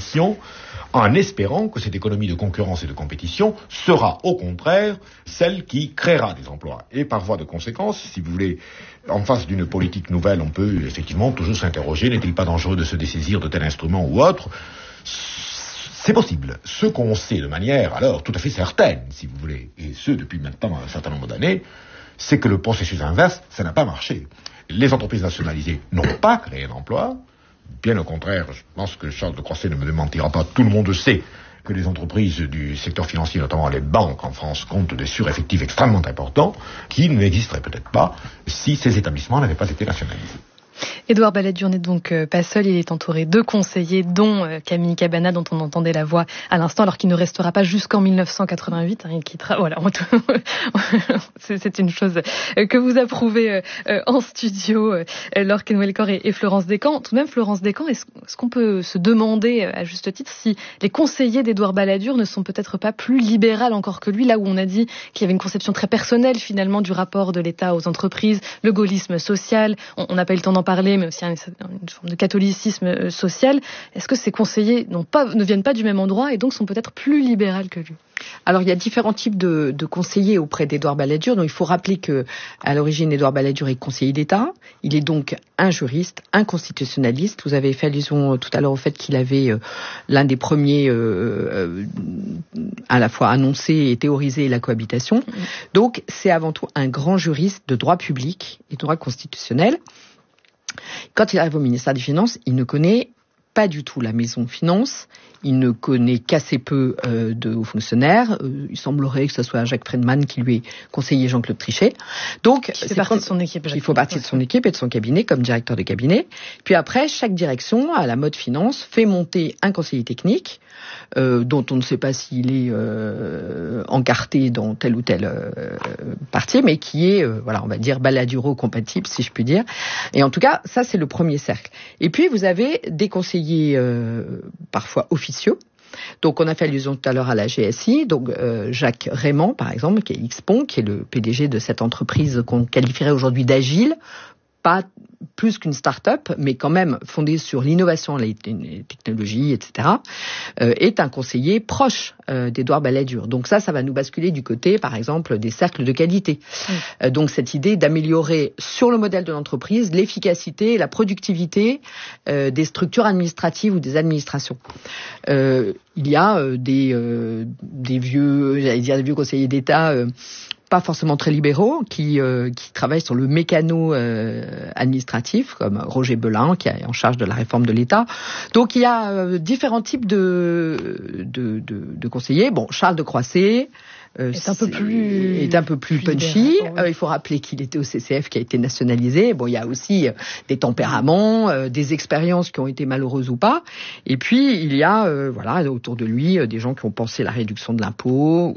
compétition, en espérant que cette économie de concurrence et de compétition sera au contraire celle qui créera des emplois. Et par voie de conséquence, si vous voulez, en face d'une politique nouvelle, on peut effectivement toujours s'interroger, n'est-il pas dangereux de se dessaisir de tel instrument ou autre ? C'est possible. Ce qu'on sait de manière, alors, tout à fait certaine, si vous voulez, et ce depuis maintenant un certain nombre d'années, c'est que le processus inverse, ça n'a pas marché. Les entreprises nationalisées n'ont pas créé d'emplois. Bien au contraire, je pense que Charles de Croisset ne me démentira pas. Tout le monde sait que les entreprises du secteur financier, notamment les banques en France, comptent des sureffectifs extrêmement importants qui n'existeraient peut-être pas si ces établissements n'avaient pas été nationalisés. Édouard Balladur n'est donc pas seul, il est entouré de conseillers, dont Camille Cabana, dont on entendait la voix à l'instant, alors qu'il ne restera pas jusqu'en 1988. Il quittera. Voilà, c'est une chose que vous approuvez en studio, Laure Kenwelker et Florence Descamps. Tout de même, Florence Descamps, est-ce qu'on peut se demander, à juste titre, si les conseillers d'Édouard Balladur ne sont peut-être pas plus libérales encore que lui, là où on a dit qu'il y avait une conception très personnelle, finalement, du rapport de l'État aux entreprises, le gaullisme social, on n'a pas eu le temps d'en parler, mais aussi une forme de catholicisme social. Est-ce que ces conseillers ne viennent pas du même endroit et donc sont peut-être plus libérales que lui ? Alors, il y a différents types de conseillers auprès d'Édouard Balladur. Donc, il faut rappeler que, à l'origine, Édouard Balladur est conseiller d'État. Il est donc un juriste, un constitutionnaliste. Vous avez fait allusion tout à l'heure au fait qu'il avait l'un des premiers à la fois annoncé et théorisé la cohabitation. Donc, c'est avant tout un grand juriste de droit public et de droit constitutionnel. Quand il arrive au ministère des Finances, il ne connaît pas du tout la maison finance, il ne connaît qu'assez peu de hauts fonctionnaires. Il semblerait que ce soit Jacques Friedman qui lui ait conseillé Jean-Claude Trichet. Donc, il fait partie de son équipe. Il faut partie de son équipe et de son cabinet comme directeur de cabinet. Puis après, chaque direction, à la mode finance, fait monter un conseiller technique dont on ne sait pas s'il est encarté dans telle ou telle partie, mais qui est, on va dire, Balladuro compatible, si je puis dire. Et en tout cas, ça, c'est le premier cercle. Et puis, vous avez des conseillers parfois officieux. Donc, on a fait allusion tout à l'heure à la GSI. Donc, Jacques Raymond, par exemple, qui est XPON, qui est le PDG de cette entreprise qu'on qualifierait aujourd'hui d'agile, pas plus qu'une start-up, mais quand même fondée sur l'innovation, les technologies, etc., est un conseiller proche d'Édouard Balladur. Donc ça va nous basculer du côté, par exemple, des cercles de qualité. Donc cette idée d'améliorer sur le modèle de l'entreprise l'efficacité et la productivité des structures administratives ou des administrations. Il y a des vieux conseillers d'État pas forcément très libéraux, qui travaillent sur le mécano administratif, comme Roger Belin, qui est en charge de la réforme de l'État. Donc il y a différents types de conseillers. Bon, Charles de Croisset est un peu plus punchy. Il faut rappeler qu'il était au CCF, qui a été nationalisé. Bon, il y a aussi des tempéraments, des expériences qui ont été malheureuses ou pas. Et puis il y a autour de lui des gens qui ont pensé la réduction de l'impôt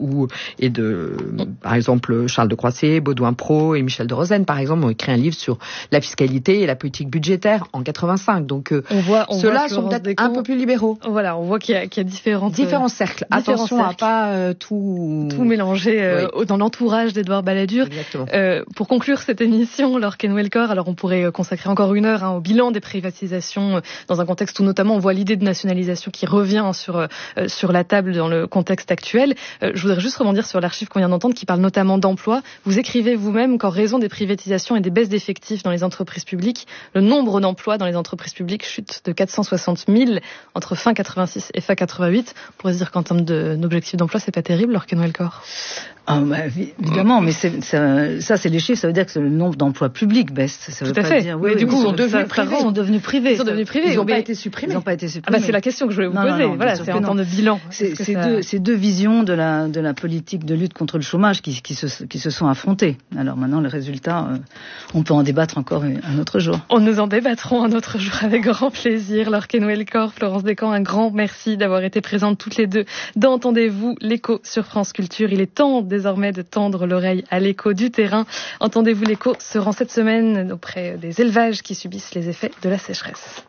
par exemple Charles de Croisset, Baudouin Pro et Michel de Rosen, par exemple, ont écrit un livre sur la fiscalité et la politique budgétaire en 85. Donc ceux-là sont peut-être un peu plus libéraux. Voilà, on voit qu'il y a différents cercles. Attention à pas tout mélanger dans l'entourage d'Édouard Balladur. Pour conclure cette émission, Laure Kenwelker, alors on pourrait consacrer encore 1 heure au bilan des privatisations dans un contexte où notamment on voit l'idée de nationalisation qui revient sur la table dans le contexte actuel. Je voudrais juste rebondir sur l'archive qu'on vient d'entendre qui parle notamment d'emploi. Vous écrivez vous-même qu'en raison des privatisations et des baisses d'effectifs dans les entreprises publiques, le nombre d'emplois dans les entreprises publiques chute de 460 000 entre fin 86 et fin 88. On pourrait se dire qu'en termes d'objectifs d'emploi, c'est pas terrible, Laure Kenwelker. Évidemment, mais ça c'est les chiffres, ça veut dire que le nombre d'emplois publics baisse. Ça veut Tout à pas fait. dire, mais du coup, ils sont devenus privés. Ils n'ont pas été supprimés. C'est la question que je voulais vous poser. Voilà, c'est en temps de bilan. C'est deux visions de la politique de lutte contre le chômage qui se sont affrontées. Alors maintenant, les résultats, on peut en débattre encore un autre jour. Nous en débattrons un autre jour avec grand plaisir. Laure Kenwelker, Florence Descamps, un grand merci d'avoir été présentes toutes les deux dans Entendez-vous l'écho sur France Culture. Il est temps désormais de tendre l'oreille à l'écho du terrain. Entendez-vous l'écho se rend cette semaine auprès des élevages qui subissent les effets de la sécheresse.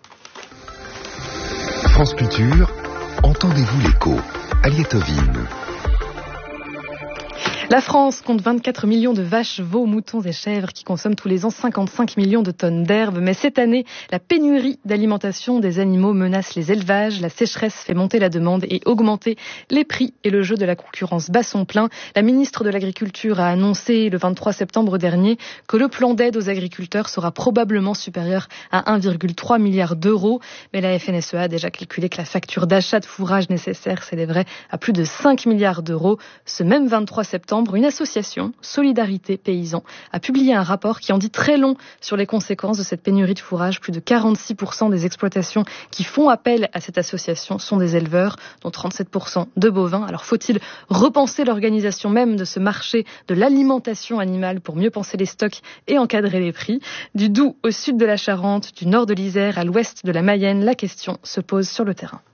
France Culture, Entendez-vous l'écho, Aliette Ovine. La France compte 24 millions de vaches, veaux, moutons et chèvres qui consomment tous les ans 55 millions de tonnes d'herbe. Mais cette année, la pénurie d'alimentation des animaux menace les élevages. La sécheresse fait monter la demande et augmenter les prix. Et le jeu de la concurrence bat son plein. La ministre de l'Agriculture a annoncé le 23 septembre dernier que le plan d'aide aux agriculteurs sera probablement supérieur à 1,3 milliard d'euros. Mais la FNSEA a déjà calculé que la facture d'achat de fourrage nécessaire s'élèverait à plus de 5 milliards d'euros. Ce même 23 septembre, une association, Solidarité Paysans, a publié un rapport qui en dit très long sur les conséquences de cette pénurie de fourrage. Plus de 46% des exploitations qui font appel à cette association sont des éleveurs, dont 37% de bovins. Alors faut-il repenser l'organisation même de ce marché de l'alimentation animale pour mieux penser les stocks et encadrer les prix? Du Doubs au sud de la Charente, du nord de l'Isère à l'ouest de la Mayenne, la question se pose sur le terrain.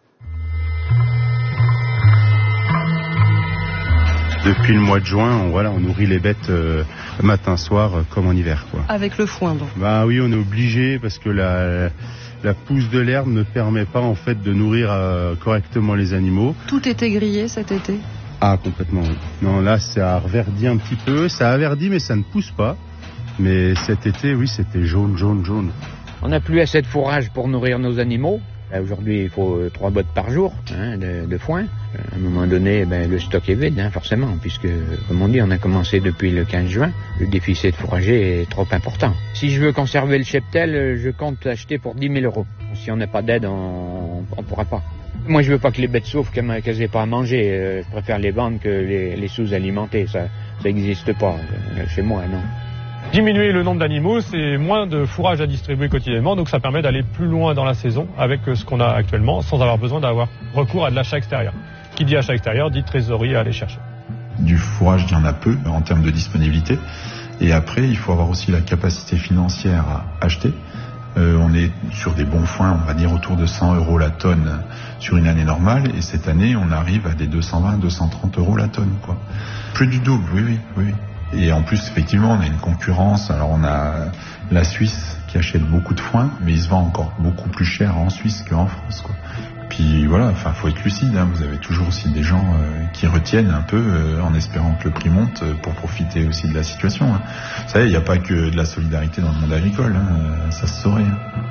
Depuis le mois de juin, on nourrit les bêtes matin, soir, comme en hiver, quoi. Avec le foin, donc. Bah oui, on est obligé parce que la pousse de l'herbe ne permet pas en fait de nourrir correctement les animaux. Tout était grillé cet été? Ah, complètement, oui. Non, là, ça a reverdi un petit peu. Ça a verdi, mais ça ne pousse pas. Mais cet été, oui, c'était jaune. On n'a plus assez de fourrage pour nourrir nos animaux. Là, aujourd'hui, il faut 3 bottes par jour de foin. À un moment donné, le stock est vide, forcément, puisque, comme on dit, on a commencé depuis le 15 juin. Le déficit fourrager est trop important. Si je veux conserver le cheptel, je compte acheter pour 10 000 euros. Si on n'a pas d'aide, on ne pourra pas. Moi, je veux pas que les bêtes souffrent qu'elles n'aient pas à manger. Je préfère les vendre que les sous-alimenter. Ça n'existe pas chez moi, non. Diminuer le nombre d'animaux, c'est moins de fourrage à distribuer quotidiennement, donc ça permet d'aller plus loin dans la saison avec ce qu'on a actuellement, sans avoir besoin d'avoir recours à de l'achat extérieur. Qui dit achat extérieur dit trésorerie à aller chercher. Du fourrage, il y en a peu en termes de disponibilité. Et après, il faut avoir aussi la capacité financière à acheter. On est sur des bons foins, on va dire autour de 100 euros la tonne sur une année normale. Et cette année, on arrive à des 220, 230 euros la tonne, quoi. Plus du double, oui. Et en plus, effectivement, on a une concurrence. Alors, on a la Suisse qui achète beaucoup de foin, mais il se vend encore beaucoup plus cher en Suisse qu'en France, quoi. Puis voilà, faut être lucide. Vous avez toujours aussi des gens qui retiennent un peu en espérant que le prix monte pour profiter aussi de la situation. Vous savez, il n'y a pas que de la solidarité dans le monde agricole. Ça se saurait.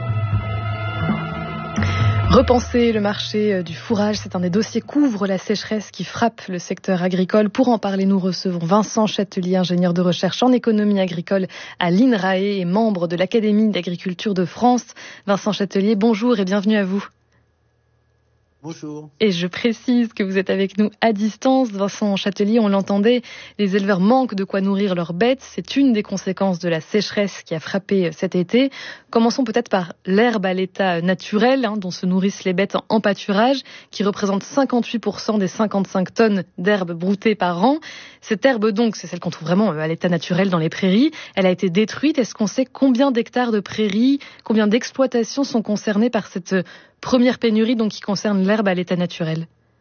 Repenser le marché du fourrage, c'est un des dossiers couvre la sécheresse qui frappe le secteur agricole. Pour en parler, nous recevons Vincent Chatelier, ingénieur de recherche en économie agricole à l'INRAE et membre de l'Académie d'agriculture de France. Vincent Chatelier, bonjour et bienvenue à vous. Bonjour. Et je précise que vous êtes avec nous à distance. Vincent Chatelier, on l'entendait, les éleveurs manquent de quoi nourrir leurs bêtes. C'est une des conséquences de la sécheresse qui a frappé cet été. Commençons peut-être par l'herbe à l'état naturel, dont se nourrissent les bêtes en pâturage, qui représente 58% des 55 tonnes d'herbe broutée par an. Cette herbe, donc, c'est celle qu'on trouve vraiment à l'état naturel dans les prairies. Elle a été détruite. Est-ce qu'on sait combien d'hectares de prairies, combien d'exploitations sont concernées par cette première pénurie, donc, qui concerne l'herbe à l'état naturel?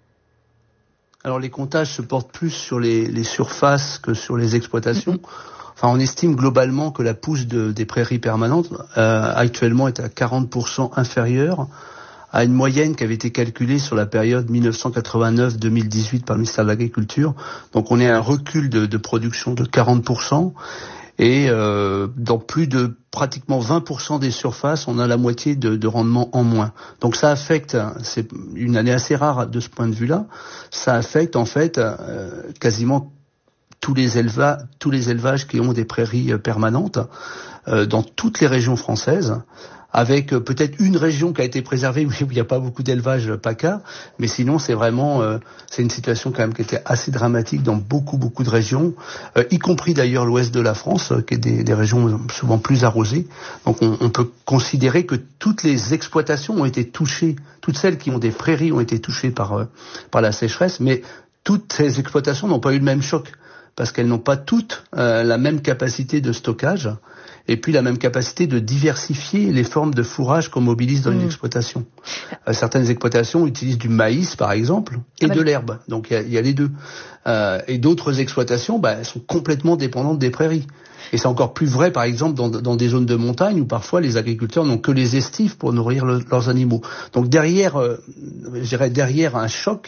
Alors, les comptages se portent plus sur les surfaces que sur les exploitations. Enfin, on estime globalement que la pousse des prairies permanentes, actuellement, est à 40% inférieure à une moyenne qui avait été calculée sur la période 1989-2018 par le ministère de l'Agriculture. Donc, on est à un recul de production de 40%. Et dans plus de pratiquement 20% des surfaces, on a la moitié de rendement en moins. Donc ça affecte, c'est une année assez rare de ce point de vue-là, ça affecte en fait quasiment tous les élevages qui ont des prairies permanentes dans toutes les régions françaises, avec peut-être une région qui a été préservée où il n'y a pas beaucoup d'élevage PACA, mais sinon c'est vraiment c'est une situation quand même qui était assez dramatique dans beaucoup de régions, y compris d'ailleurs l'ouest de la France, qui est des régions souvent plus arrosées. Donc on peut considérer que toutes les exploitations ont été touchées, toutes celles qui ont des prairies ont été touchées par la sécheresse, mais toutes ces exploitations n'ont pas eu le même choc, parce qu'elles n'ont pas toutes la même capacité de stockage, et puis la même capacité de diversifier les formes de fourrage qu'on mobilise dans une exploitation. Certaines exploitations utilisent du maïs, par exemple, et de l'herbe. Donc il y a les deux. Et d'autres exploitations, elles sont complètement dépendantes des prairies. Et c'est encore plus vrai, par exemple, dans des zones de montagne où parfois les agriculteurs n'ont que les estives pour nourrir leurs animaux. Donc derrière un choc,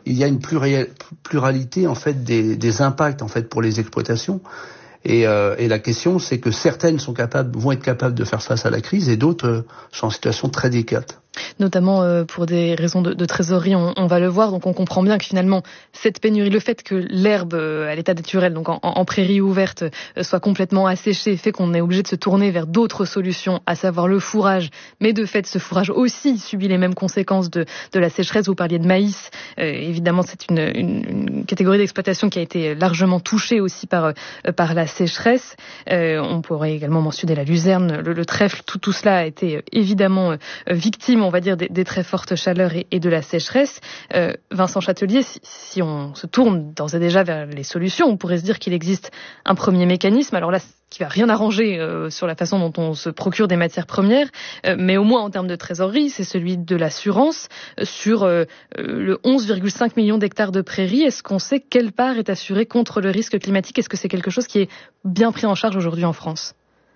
il y a une pluralité en fait des impacts en fait pour les exploitations. Et la question, c'est que certaines vont être capables de faire face à la crise et d'autres sont en situation très délicate. Notamment pour des raisons de trésorerie, on va le voir. Donc on comprend bien que finalement, cette pénurie, le fait que l'herbe à l'état naturel, donc en prairie ouverte, soit complètement asséchée, fait qu'on est obligé de se tourner vers d'autres solutions, à savoir le fourrage. Mais de fait, ce fourrage aussi subit les mêmes conséquences de la sécheresse. Vous parliez de maïs. Évidemment, c'est une catégorie d'exploitation qui a été largement touchée aussi par la sécheresse. On pourrait également mentionner la luzerne, le trèfle. Tout cela a été évidemment victime, on va dire, des très fortes chaleurs et de la sécheresse. Vincent Châtelier, si on se tourne d'ores et déjà vers les solutions, on pourrait se dire qu'il existe un premier mécanisme. Alors là, qui va rien arranger sur la façon dont on se procure des matières premières, mais au moins en termes de trésorerie, c'est celui de l'assurance sur le 11,5 millions d'hectares de prairies. Est-ce qu'on sait quelle part est assurée contre le risque climatique? Est-ce que c'est quelque chose qui est bien pris en charge aujourd'hui en France?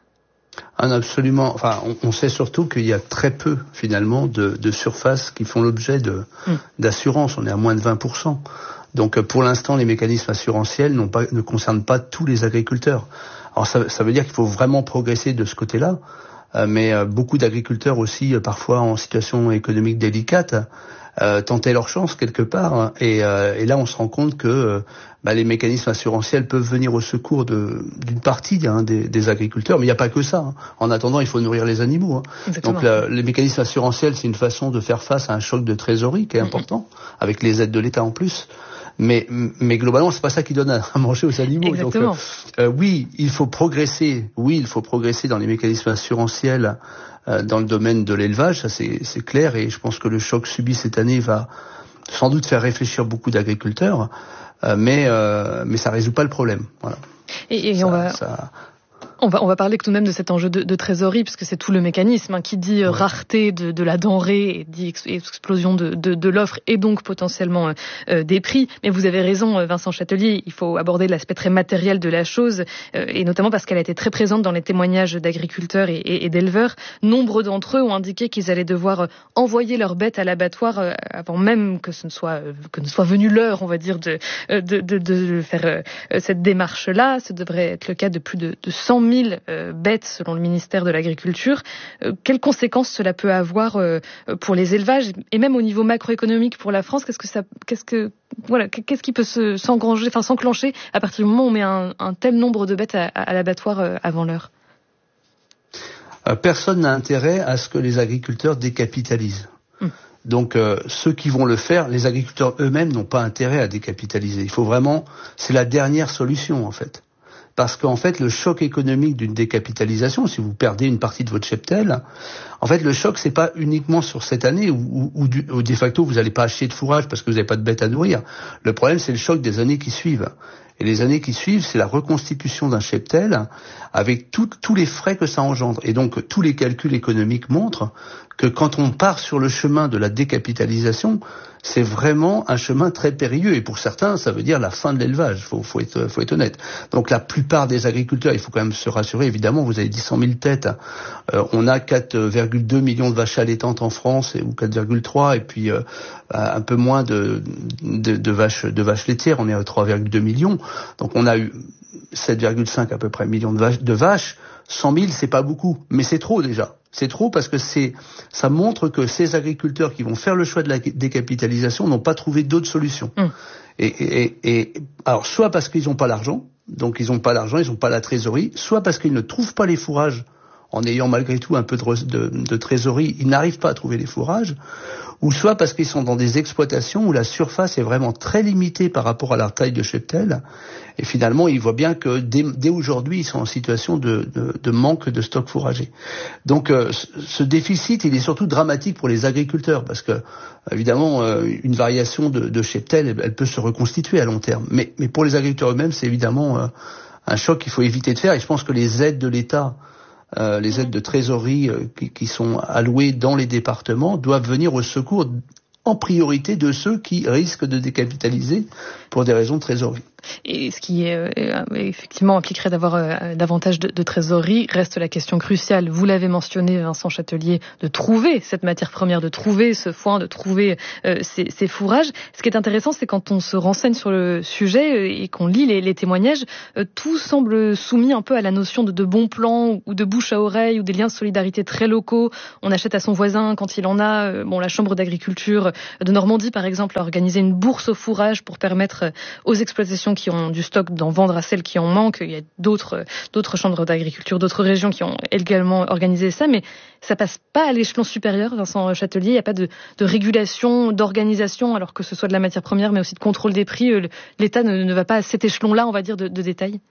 Absolument. Enfin, on sait surtout qu'il y a très peu, finalement, de surfaces qui font l'objet d'assurance. On est à moins de 20%. Donc, pour l'instant, les mécanismes assurantiels ne concernent pas tous les agriculteurs. Alors, ça veut dire qu'il faut vraiment progresser de ce côté-là. Mais beaucoup d'agriculteurs aussi, parfois en situation économique délicate, tentaient leur chance quelque part. Et là, on se rend compte que les mécanismes assurantiels peuvent venir au secours d'une partie des agriculteurs. Mais il n'y a pas que ça. Hein. En attendant, il faut nourrir les animaux. Hein. Donc les mécanismes assurantiels, c'est une façon de faire face à un choc de trésorerie qui est important, avec les aides de l'État en plus. Mais globalement, c'est pas ça qui donne à manger aux animaux. Exactement. Donc, oui, il faut progresser dans les mécanismes assurantiels dans le domaine de l'élevage, ça c'est clair. Et je pense que le choc subi cette année va sans doute faire réfléchir beaucoup d'agriculteurs, mais ça résout pas le problème. Voilà. Et on va parler tout de même de cet enjeu de trésorerie, puisque c'est tout le mécanisme qui dit rareté de la denrée, et dit explosion de l'offre et donc potentiellement des prix. Mais vous avez raison, Vincent Châtelier, il faut aborder l'aspect très matériel de la chose, et notamment parce qu'elle a été très présente dans les témoignages d'agriculteurs et d'éleveurs. Nombre d'entre eux ont indiqué qu'ils allaient devoir envoyer leurs bêtes à l'abattoir avant même que ne soit venue l'heure, on va dire, de faire cette démarche-là. Ce devrait être le cas de plus de 100 000 bêtes selon le ministère de l'Agriculture. Quelles conséquences cela peut avoir pour les élevages et même au niveau macroéconomique pour la France? Qu'est-ce qui peut s'enclencher à partir du moment où on met un tel nombre de bêtes à l'abattoir avant l'heure? Personne n'a intérêt à ce que les agriculteurs décapitalisent. Donc ceux qui vont le faire, les agriculteurs eux-mêmes n'ont pas intérêt à décapitaliser. C'est la dernière solution en fait. Parce qu'en fait, le choc économique d'une décapitalisation, si vous perdez une partie de votre cheptel, en fait, le choc, c'est pas uniquement sur cette année où de facto, vous n'allez pas acheter de fourrage parce que vous n'avez pas de bêtes à nourrir. Le problème, c'est le choc des années qui suivent. Et les années qui suivent, c'est la reconstitution d'un cheptel avec tous les frais que ça engendre. Et donc, tous les calculs économiques montrent que quand on part sur le chemin de la décapitalisation, c'est vraiment un chemin très périlleux. Et pour certains, ça veut dire la fin de l'élevage. Faut être honnête. Donc, la plupart des agriculteurs, il faut quand même se rassurer. Évidemment, vous avez dit 100 000 têtes. On a 4,2 millions de vaches allaitantes en France, ou 4,3, et puis un peu moins de vaches laitières. On est à 3,2 millions. Donc, on a eu 7,5 à peu près millions de vaches. 100 000, c'est pas beaucoup, mais c'est trop déjà. C'est trop parce que ça montre que ces agriculteurs qui vont faire le choix de la décapitalisation n'ont pas trouvé d'autres solutions. Et alors, soit parce qu'ils n'ont pas l'argent, ils n'ont pas la trésorerie, soit parce qu'ils ne trouvent pas les fourrages, en ayant malgré tout un peu de trésorerie, ils n'arrivent pas à trouver les fourrages, ou soit parce qu'ils sont dans des exploitations où la surface est vraiment très limitée par rapport à leur taille de cheptel, et finalement ils voient bien que dès aujourd'hui ils sont en situation de manque de stock fourragé. Donc ce déficit, il est surtout dramatique pour les agriculteurs, parce que évidemment une variation de cheptel, elle peut se reconstituer à long terme, mais pour les agriculteurs eux-mêmes, c'est évidemment un choc qu'il faut éviter de faire, et je pense que les aides de l'État, les aides de trésorerie qui sont allouées dans les départements doivent venir au secours en priorité de ceux qui risquent de décapitaliser pour des raisons de trésorerie. Et ce qui effectivement impliquerait d'avoir davantage de trésorerie reste la question cruciale. Vous l'avez mentionné, Vincent Châtelier, de trouver cette matière première, de trouver ce foin, de trouver ces fourrages. Ce qui est intéressant, c'est quand on se renseigne sur le sujet et qu'on lit les témoignages, tout semble soumis un peu à la notion de bon plan ou de bouche à oreille ou des liens de solidarité très locaux. On achète à son voisin quand il en a. La Chambre d'agriculture de Normandie, par exemple, a organisé une bourse au fourrage pour permettre aux exploitations qui ont du stock d'en vendre à celles qui en manquent. Il y a d'autres chambres d'agriculture, d'autres régions qui ont également organisé ça, mais ça passe pas à l'échelon supérieur, Vincent Châtelier. Il n'y a pas de régulation, d'organisation, alors que ce soit de la matière première, mais aussi de contrôle des prix. L'État ne va pas à cet échelon-là, on va dire, de détail.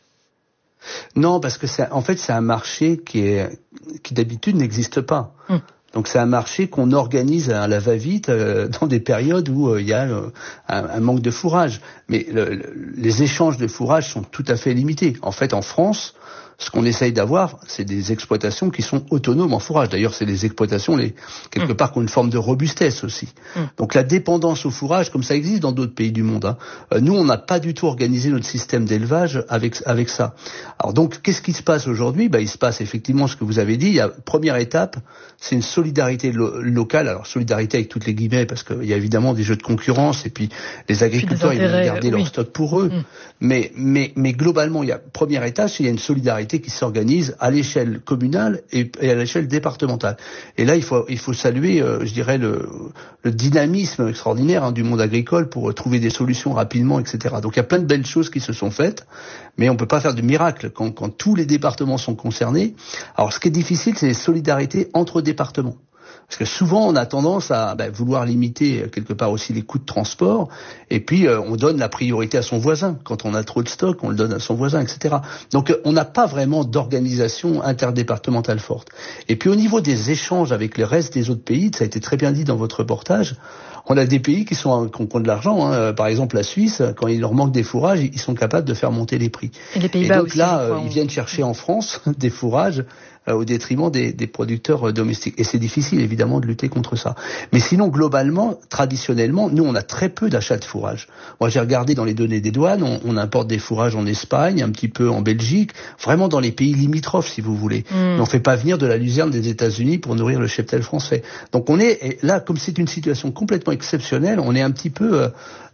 Non, parce que c'est un marché qui d'habitude n'existe pas. Donc c'est un marché qu'on organise à la va-vite dans des périodes où il y a un manque de fourrage. Mais les échanges de fourrage sont tout à fait limités. En fait, en France, ce qu'on essaye d'avoir, c'est des exploitations qui sont autonomes en fourrage. D'ailleurs, c'est des exploitations quelque part qui ont une forme de robustesse aussi. Donc la dépendance au fourrage, comme ça existe dans d'autres pays du monde. Nous, on n'a pas du tout organisé notre système d'élevage avec ça. Alors donc, qu'est-ce qui se passe aujourd'hui ? Il se passe effectivement ce que vous avez dit. Première étape, c'est une solidarité locale. Alors solidarité avec toutes les guillemets, parce qu'il y a évidemment des jeux de concurrence et puis les agriculteurs, ils veulent garder leur stock pour eux. Mais globalement, première étape, il y a une solidarité qui s'organise à l'échelle communale et à l'échelle départementale. Et là, il faut saluer, je dirais, le dynamisme extraordinaire du monde agricole pour trouver des solutions rapidement, etc. Donc il y a plein de belles choses qui se sont faites, mais on peut pas faire de miracle quand tous les départements sont concernés. Alors ce qui est difficile, c'est les solidarités entre départements. Parce que souvent, on a tendance à vouloir limiter quelque part aussi les coûts de transport, et puis on donne la priorité à son voisin. Quand on a trop de stock, on le donne à son voisin, etc. Donc on n'a pas vraiment d'organisation interdépartementale forte. Et puis au niveau des échanges avec le reste des autres pays, ça a été très bien dit dans votre reportage, on a des pays qui ont de l'argent. Par exemple, la Suisse, quand il leur manque des fourrages, ils sont capables de faire monter les prix. Et les Pays-Bas donc aussi, là, ils viennent chercher en France des fourrages au détriment des producteurs domestiques. Et c'est difficile, évidemment, de lutter contre ça. Mais sinon, globalement, traditionnellement, nous, on a très peu d'achats de fourrage. Moi, j'ai regardé dans les données des douanes, on importe des fourrages en Espagne, un petit peu en Belgique, vraiment dans les pays limitrophes, si vous voulez. Mais on fait pas venir de la luzerne des États-Unis pour nourrir le cheptel français. Donc on est là, comme c'est une situation complètement exceptionnelle, on est un petit peu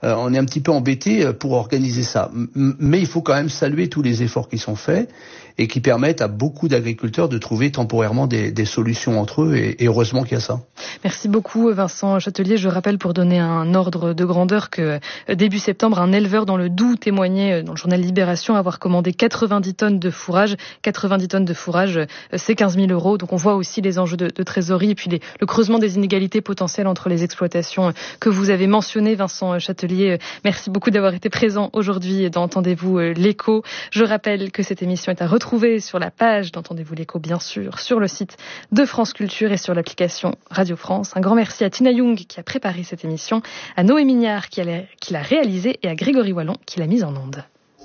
embêté pour organiser ça. Mais il faut quand même saluer tous les efforts qui sont faits et qui permettent à beaucoup d'agriculteurs de trouver temporairement des solutions entre eux, et heureusement qu'il y a ça. Merci beaucoup Vincent Châtelier. Je rappelle, pour donner un ordre de grandeur, que début septembre, un éleveur dans le Doubs témoignait dans le journal Libération avoir commandé 90 tonnes de fourrage. 90 tonnes de fourrage, c'est 15 000 €. Donc on voit aussi les enjeux de trésorerie et puis le creusement des inégalités potentielles entre les exploitations que vous avez mentionnées, Vincent Châtelier. Merci beaucoup d'avoir été présent aujourd'hui dans Entendez-vous l'écho. Je rappelle que cette émission est à retrouver sur la page d'Entendez-vous l'écho, bien sûr, sur le site de France Culture et sur l'application Radio France. Un grand merci à Tina Young qui a préparé cette émission, à Noé Mignard qui l'a réalisée et à Grégory Wallon qui l'a mise en onde.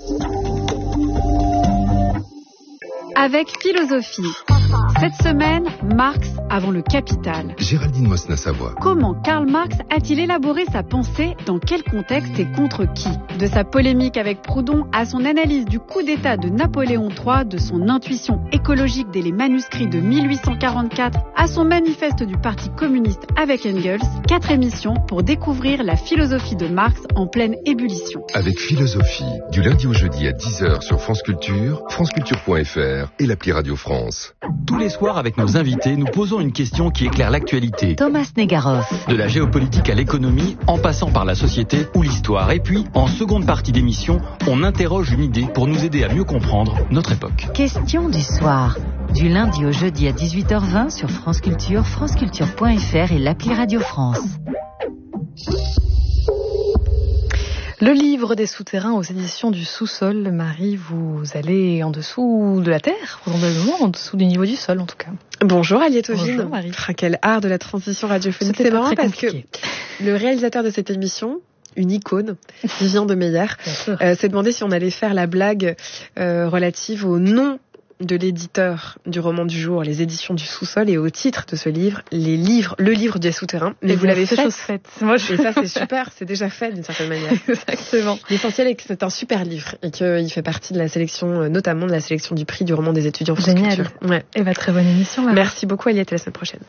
Avec philosophie. Cette semaine, Marx avant le Capital. Géraldine Mosna-Savoie. Comment Karl Marx a-t-il élaboré sa pensée, dans quel contexte et contre qui ? De sa polémique avec Proudhon à son analyse du coup d'État de Napoléon III, de son intuition écologique dès les manuscrits de 1844 à son manifeste du Parti communiste avec Engels, 4 émissions pour découvrir la philosophie de Marx en pleine ébullition. Avec philosophie, du lundi au jeudi à 10h sur France Culture, franceculture.fr et l'appli Radio France. Tous les soirs, avec nos invités, nous posons une question qui éclaire l'actualité. Thomas Negaroff. De la géopolitique à l'économie, en passant par la société ou l'histoire. Et puis, en seconde partie d'émission, on interroge une idée pour nous aider à mieux comprendre notre époque. Question du soir. Du lundi au jeudi à 18h20 sur France Culture, franceculture.fr et l'appli Radio France. Le livre des souterrains aux éditions du Sous-sol. Marie, vous allez en dessous de la terre, probablement en dessous du niveau du sol en tout cas. Bonjour Aliette Ovine. Bonjour Marie. Quel art de la transition radiophonique. C'est marrant parce que le réalisateur de cette émission, une icône, Vivien de Meyer, s'est demandé si on allait faire la blague relative au nom de l'éditeur du roman du jour, les éditions du sous-sol, et au titre de ce livre, le livre des souterrains. Mais vous l'avez fait. Moi, Et ça, c'est super, c'est déjà fait d'une certaine manière. Exactement. L'essentiel est que c'est un super livre et qu'il fait partie de la sélection, notamment de la sélection du prix du roman des étudiants France Culture. Ouais. Et très bonne émission. Là. Merci beaucoup, Aliette, à la semaine prochaine.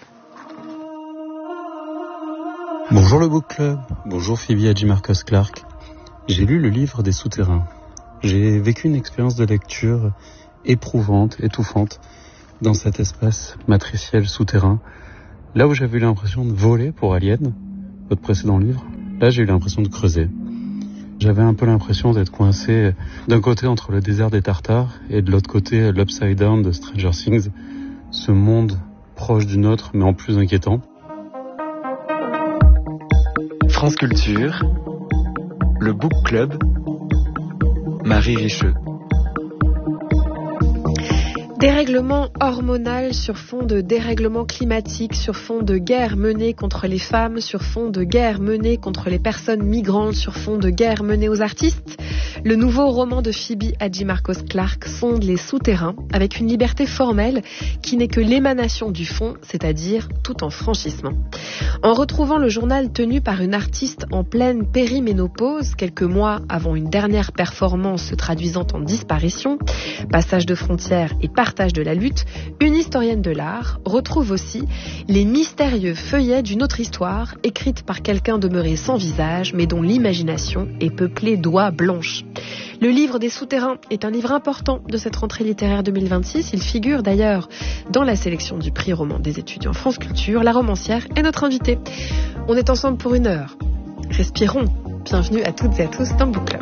Bonjour le Book Club, bonjour Phoebe Hadjimarkos-Clark. J'ai lu le livre des souterrains. J'ai vécu une expérience de lecture éprouvante, étouffante, dans cet espace matriciel souterrain. Là où j'avais eu l'impression de voler pour Alien, votre précédent livre, là j'ai eu l'impression de creuser. J'avais un peu l'impression d'être coincé d'un côté entre le désert des Tartares et de l'autre côté l'Upside Down de Stranger Things, ce monde proche du nôtre mais en plus inquiétant. France Culture, le Book Club, Marie Richeux. Dérèglement hormonal sur fond de dérèglement climatique, sur fond de guerre menée contre les femmes, sur fond de guerre menée contre les personnes migrantes, sur fond de guerre menée aux artistes. Le nouveau roman de Phoebe Hadjimarkos-Clark sonde les souterrains avec une liberté formelle qui n'est que l'émanation du fond, c'est-à-dire tout en franchissement. En retrouvant le journal tenu par une artiste en pleine périménopause, quelques mois avant une dernière performance se traduisant en disparition, passage de frontières et partage de la lutte, une historienne de l'art retrouve aussi les mystérieux feuillets d'une autre histoire, écrite par quelqu'un demeuré sans visage, mais dont l'imagination est peuplée d'oies blanches. Le livre des souterrains est un livre important de cette rentrée littéraire 2026. Il figure d'ailleurs dans la sélection du prix roman des étudiants France Culture. La romancière est notre invitée. On est ensemble pour 1 heure. Respirons. Bienvenue à toutes et à tous dans le Book Club.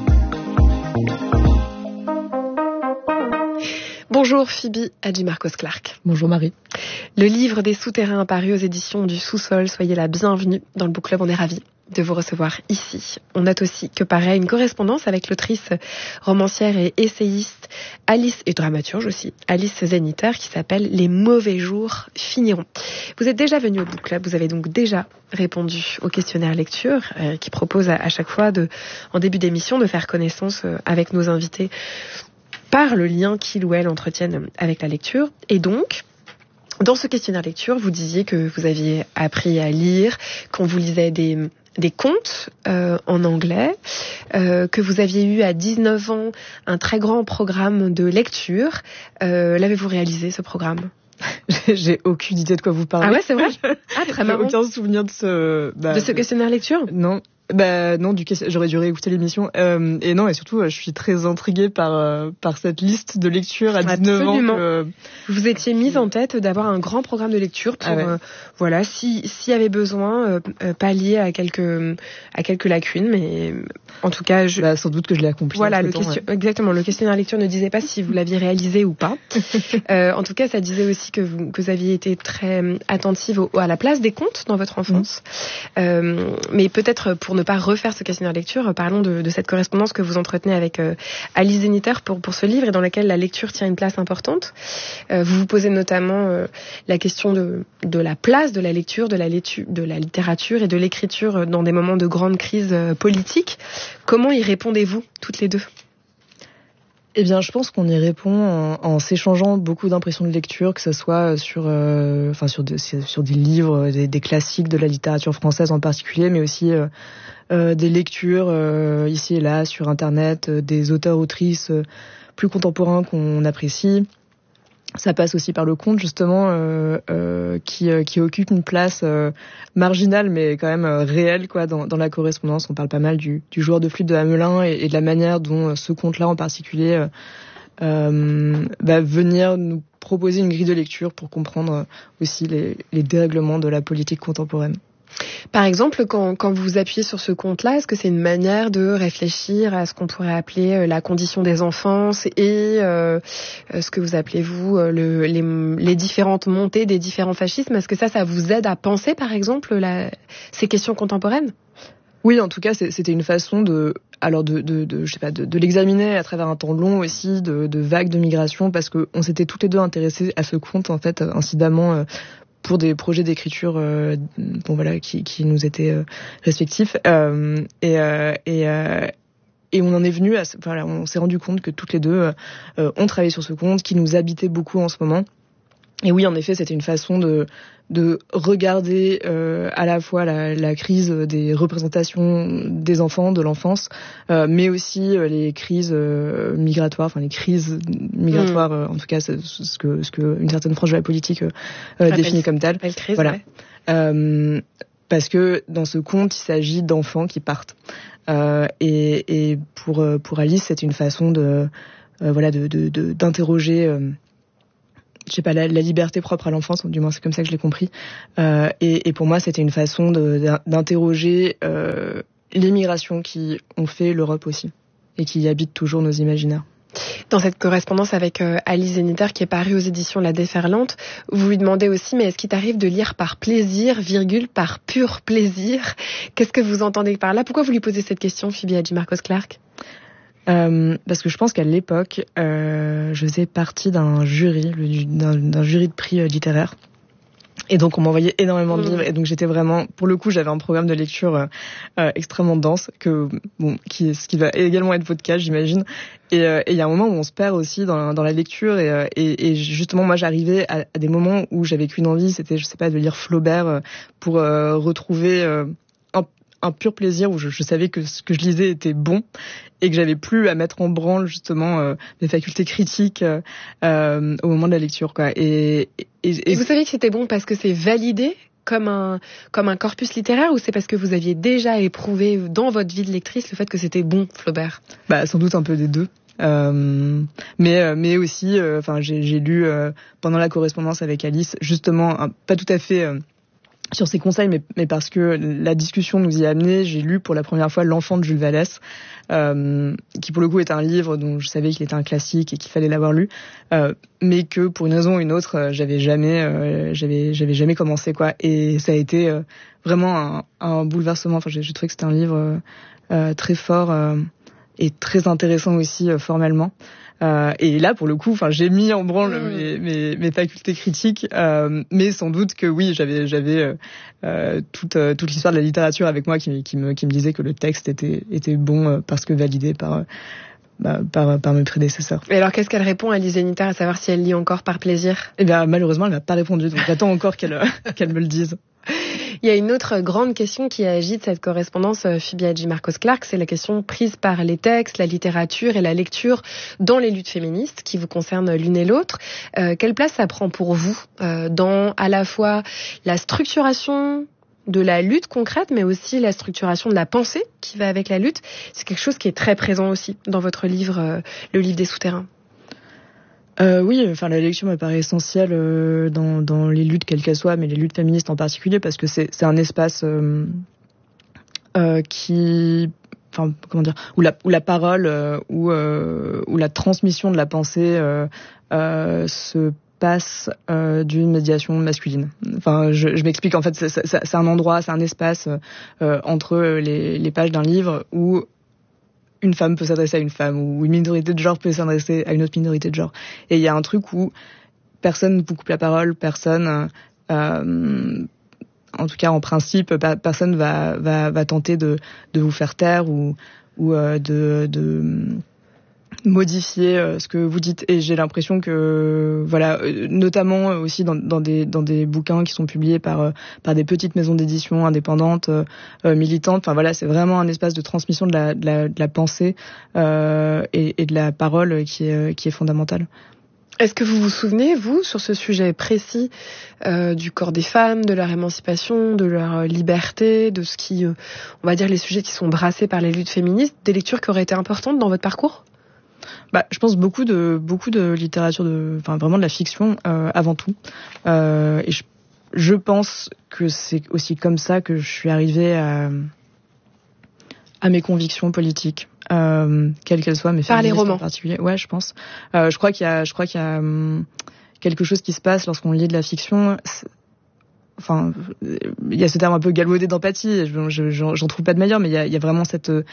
Bonjour Phoebe Hadjimarkos-Clark. Bonjour Marie. Le livre des souterrains paru aux éditions du Sous-sol. Soyez la bienvenue dans le Book Club. On est ravis de vous recevoir ici. On note aussi que paraît une correspondance avec l'autrice, romancière et essayiste et dramaturge aussi, Alice Zeniter, qui s'appelle « Les mauvais jours finiront ». Vous êtes déjà venu au Book Club, vous avez donc déjà répondu au questionnaire lecture qui propose à chaque fois, en début d'émission, de faire connaissance avec nos invités par le lien qu'ils ou elles entretiennent avec la lecture. Et donc, dans ce questionnaire lecture, vous disiez que vous aviez appris à lire, qu'on vous lisait des contes en anglais, que vous aviez eu à 19 ans un très grand programme de lecture. L'avez-vous réalisé, ce programme ? J'ai aucune idée de quoi vous parlez. Ah ouais, c'est vrai ? Ah, très marrant. J'ai aucun souvenir de ce... de ce questionnaire lecture ? Non. Non, j'aurais dû réécouter l'émission. Et non, et surtout, je suis très intriguée par cette liste de lecture à 19 Absolument. ans. Vous étiez mise en tête d'avoir un grand programme de lecture pour, s'il y avait besoin, pallier à quelques lacunes, mais en tout cas, sans doute que je l'ai accompli. Voilà, exactement. Le questionnaire lecture ne disait pas si vous l'aviez réalisé ou pas. En tout cas, ça disait aussi que vous aviez été très attentive à la place des contes dans votre enfance. Mais peut-être pour ne pas refaire ce questionnaire lecture, parlons de cette correspondance que vous entretenez avec Alice Zeniter pour ce livre et dans laquelle la lecture tient une place importante. Vous vous posez notamment la question de la place de la lecture, de la littérature et de l'écriture dans des moments de grande crise politique. Comment y répondez-vous, toutes les deux ? Eh bien, je pense qu'on y répond en s'échangeant beaucoup d'impressions de lecture, que ce soit sur des livres, des classiques de la littérature française en particulier, mais aussi des lectures ici et là sur Internet, des auteurs-autrices plus contemporains qu'on apprécie. Ça passe aussi par le conte, justement, qui occupe une place marginale, mais quand même réelle, quoi, dans la correspondance. On parle pas mal du joueur de flûte de Hamelin et de la manière dont ce conte-là, en particulier, va venir nous proposer une grille de lecture pour comprendre aussi les dérèglements de la politique contemporaine. Par exemple, quand vous vous appuyez sur ce conte-là, est-ce que c'est une manière de réfléchir à ce qu'on pourrait appeler la condition des enfances et ce que vous appelez, vous, les différentes montées des différents fascismes ? Est-ce que ça vous aide à penser, par exemple, ces questions contemporaines ? Oui, en tout cas, c'était une façon de l'examiner à travers un temps long aussi, de vagues de migration, parce que on s'était toutes les deux intéressées à ce conte, en fait, incidemment, pour des projets d'écriture qui nous étaient respectifs, et on en est venu on s'est rendu compte que toutes les deux on travaillait sur ce conte qui nous habitait beaucoup en ce moment. Et oui, en effet, c'était une façon de regarder à la fois la crise des représentations des enfants, de l'enfance, mais aussi les crises migratoires, en tout cas c'est ce que une certaine frange de la politique définit comme telle. Crise, voilà. Ouais. Parce que dans ce conte, il s'agit d'enfants qui partent. Et pour Alice, c'est une façon d'interroger la liberté propre à l'enfance, du moins c'est comme ça que je l'ai compris. Et pour moi, c'était une façon d'interroger les migrations qui ont fait l'Europe aussi, et qui habitent toujours nos imaginaires. Dans cette correspondance avec Alice Zeniter qui est parue aux éditions La Déferlante, vous lui demandez aussi, mais est-ce qu'il t'arrive de lire par plaisir, par pur plaisir? Qu'est-ce que vous entendez par là? Pourquoi vous lui posez cette question, Phoebe Hadjimarkos-Clarke? Parce que je pense qu'à l'époque, je faisais partie d'un jury de prix littéraire. Et donc on m'envoyait énormément de livres, et donc j'étais vraiment, pour le coup, j'avais un programme de lecture extrêmement dense, ce qui va également être votre cas, j'imagine. Et il y a un moment où on se perd aussi dans la lecture, et justement moi j'arrivais à des moments où j'avais qu'une envie, c'était de lire Flaubert pour retrouver un pur plaisir, où je savais que ce que je lisais était bon et que j'avais plus à mettre en branle justement mes facultés critiques au moment de la lecture, quoi. Et vous savez que c'était bon parce que c'est validé comme un corpus littéraire, ou c'est parce que vous aviez déjà éprouvé dans votre vie de lectrice le fait que c'était bon, Flaubert? Sans doute un peu des deux. Mais aussi j'ai lu pendant la correspondance avec Alice, justement pas tout à fait sur ses conseils, mais parce que la discussion nous y a amené, j'ai lu pour la première fois L'Enfant de Jules Vallès, qui pour le coup est un livre dont je savais qu'il était un classique et qu'il fallait l'avoir lu, mais que pour une raison ou une autre, j'avais jamais commencé, quoi. Et ça a été vraiment un bouleversement. J'ai trouvé que c'était un livre très fort et très intéressant aussi formellement. Et là, pour le coup, j'ai mis en branle mes facultés critiques, mais sans doute que oui, j'avais toute l'histoire de la littérature avec moi qui me disait que le texte était bon parce que validé par mes prédécesseurs. Et alors, qu'est-ce qu'elle répond à Alice Zeniter, à savoir si elle lit encore par plaisir? Malheureusement, elle m'a pas répondu, donc j'attends encore qu'elle me le dise. Il y a une autre grande question qui agite cette correspondance, Phoebe Hadjimarkos-Clarke, c'est la question prise par les textes, la littérature et la lecture dans les luttes féministes qui vous concernent l'une et l'autre. Quelle place ça prend pour vous dans à la fois la structuration de la lutte concrète, mais aussi la structuration de la pensée qui va avec la lutte? C'est quelque chose qui est très présent aussi dans votre livre, le livre des souterrains. Oui, la lecture me paraît essentielle dans les luttes, quelles qu'elles soient, mais les luttes féministes en particulier, parce que c'est un espace où la parole, où la transmission de la pensée se passe d'une médiation masculine. Je m'explique. En fait, c'est un endroit, c'est un espace entre les pages d'un livre où une femme peut s'adresser à une femme, ou une minorité de genre peut s'adresser à une autre minorité de genre. Et il y a un truc où personne ne vous coupe la parole, personne, en tout cas en principe, personne va tenter de vous faire taire ou de modifier ce que vous dites. Et j'ai l'impression que notamment aussi dans des bouquins qui sont publiés par des petites maisons d'édition indépendantes, militantes, c'est vraiment un espace de transmission de la pensée et de la parole qui est fondamental. Est-ce que vous vous souvenez, vous, sur ce sujet précis du corps des femmes, de leur émancipation, de leur liberté, de ce qui, on va dire, les sujets qui sont brassés par les luttes féministes, des lectures qui auraient été importantes dans votre parcours? Je pense beaucoup de littérature, vraiment de la fiction avant tout. Et je pense que c'est aussi comme ça que je suis arrivée à mes convictions politiques, quelles qu'elles soient, mais par les romans en particulier. Ouais, je pense. Je crois qu'il y a quelque chose qui se passe lorsqu'on lit de la fiction. Il y a ce terme un peu galvaudé d'empathie, j'en trouve pas de meilleur, mais il y a vraiment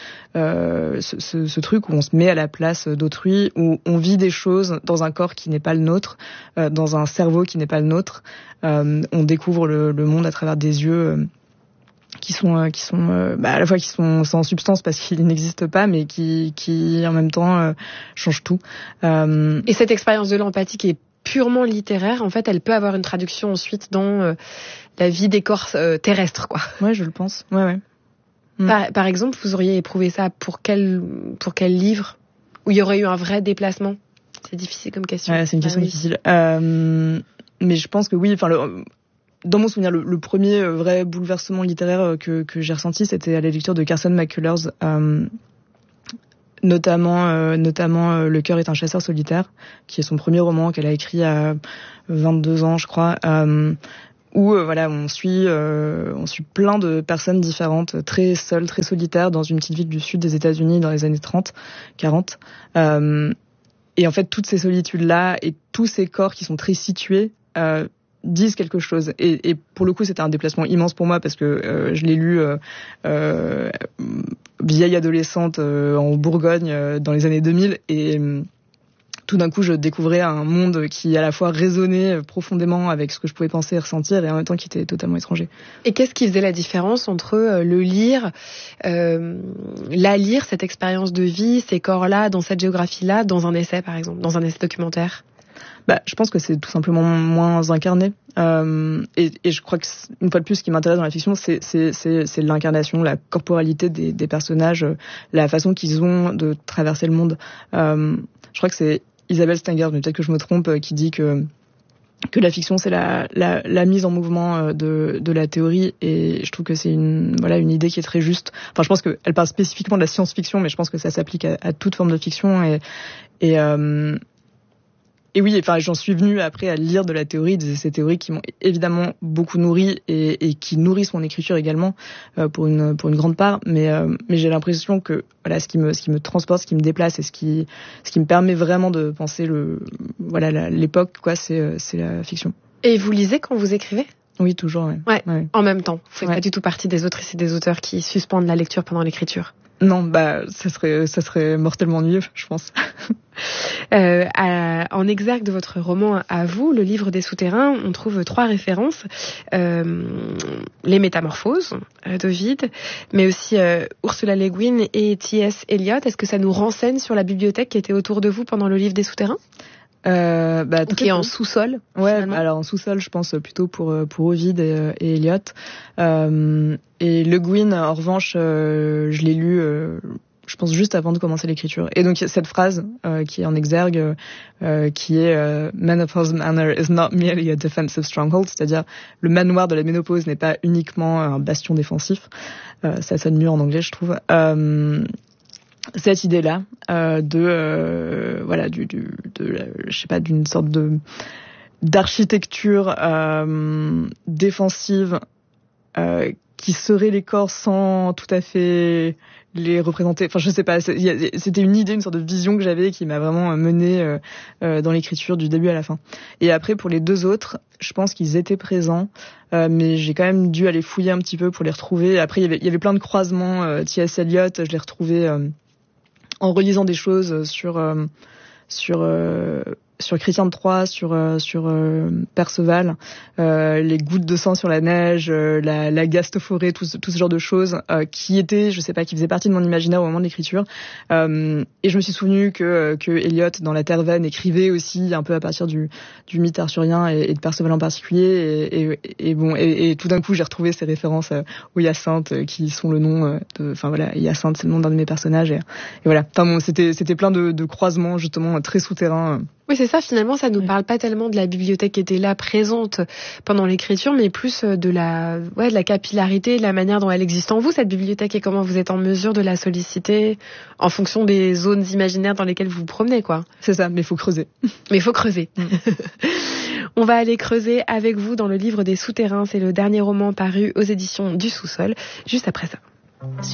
ce truc où on se met à la place d'autrui, où on vit des choses dans un corps qui n'est pas le nôtre, dans un cerveau qui n'est pas le nôtre. On découvre le monde à travers des yeux sont à la fois qui sont sans substance parce qu'ils n'existent pas, mais qui en même temps changent tout. Et cette expérience de l'empathie qui est purement littéraire, en fait, elle peut avoir une traduction ensuite dans la vie des corps terrestres, quoi. Ouais, je le pense. Ouais. Par exemple, vous auriez éprouvé ça pour quel livre où il y aurait eu un vrai déplacement? C'est difficile comme question. Ouais, c'est une question difficile. Mais je pense que oui. Enfin, dans mon souvenir, le premier vrai bouleversement littéraire que j'ai ressenti, c'était à la lecture de Carson McCullers, notamment Le cœur est un chasseur solitaire, qui est son premier roman qu'elle a écrit à 22 ans, je crois. Où on suit plein de personnes différentes, très seules, très solitaires, dans une petite ville du sud des États-Unis dans les années 30, 40. Et en fait, toutes ces solitudes-là et tous ces corps qui sont très situés disent quelque chose. Et pour le coup, c'était un déplacement immense pour moi parce que je l'ai lu vieille adolescente en Bourgogne dans les années 2000 et tout d'un coup, je découvrais un monde qui à la fois résonnait profondément avec ce que je pouvais penser et ressentir et en même temps qui était totalement étranger. Et qu'est-ce qui faisait la différence entre le lire, lire, cette expérience de vie, ces corps-là, dans cette géographie-là, dans un essai par exemple, dans un essai documentaire? Je pense que c'est tout simplement moins incarné. Et je crois que, une fois de plus, ce qui m'intéresse dans la fiction, c'est l'incarnation, la corporalité des personnages, la façon qu'ils ont de traverser le monde. Je crois que c'est Isabelle Stenger, mais peut-être que je me trompe, qui dit que la fiction c'est la mise en mouvement de la théorie, et je trouve que c'est une idée qui est très juste. Enfin, je pense qu'elle parle spécifiquement de la science-fiction, mais je pense que ça s'applique à toute forme de fiction et oui, enfin, j'en suis venue après à lire de la théorie, ces théories qui m'ont évidemment beaucoup nourri et qui nourrissent mon écriture également pour une grande part. Mais j'ai l'impression que ce qui me transporte, ce qui me déplace et ce qui me permet vraiment de penser l'époque, c'est la fiction. Et vous lisez quand vous écrivez? Oui, toujours. Ouais. En même temps. Vous faites pas du tout partie des autrices et des auteurs qui suspendent la lecture pendant l'écriture? Non, ça serait mortellement ennuyeux, je pense. En exergue de votre roman à vous, Le livre des souterrains, on trouve 3 références. Les Métamorphoses d'Ovide, mais aussi Ursula Le Guin et T.S. Eliot. Est-ce que ça nous renseigne sur la bibliothèque qui était autour de vous pendant Le livre des souterrains? Qui est en sous-sol. Ouais, alors en sous-sol, je pense plutôt pour Ovide et Eliot. Et Le Guin, en revanche, je l'ai lu, je pense juste avant de commencer l'écriture. Et donc cette phrase qui est en exergue, qui est Menopause Manor is not merely a defensive stronghold, c'est-à-dire le manoir de la ménopause n'est pas uniquement un bastion défensif. Ça sonne mieux en anglais, je trouve. Cette idée-là d'une sorte d'architecture défensive qui serait les corps sans tout à fait les représenter. Enfin, je sais pas, c'était une idée, une sorte de vision que j'avais qui m'a vraiment menée dans l'écriture du début à la fin. Et après, pour les 2 autres, je pense qu'ils étaient présents, mais j'ai quand même dû aller fouiller un petit peu pour les retrouver. Après, il y avait plein de croisements. T.S. Eliot, je l'ai retrouvé en relisant des choses sur Chrétien de Troyes, sur Perceval, les gouttes de sang sur la neige, la gaste forêt, tout ce genre de choses qui faisaient partie de mon imaginaire au moment de l'écriture. Et je me suis souvenu que Eliot dans La Terre-Vaine écrivait aussi un peu à partir du mythe arthurien et de Perceval en particulier. Et tout d'un coup j'ai retrouvé ces références aux Hyacinthe qui sont le nom Hyacinthe c'est le nom d'un de mes personnages et voilà. Enfin bon, c'était plein de croisements justement très souterrains. Oui, c'est ça, finalement, ça nous parle pas tellement de la bibliothèque qui était là, présente pendant l'écriture, mais plus de la capillarité, de la manière dont elle existe en vous, cette bibliothèque, et comment vous êtes en mesure de la solliciter en fonction des zones imaginaires dans lesquelles vous vous promenez, quoi. C'est ça, mais il faut creuser. On va aller creuser avec vous dans Le livre des souterrains, c'est le dernier roman paru aux éditions du Sous-sol, juste après ça.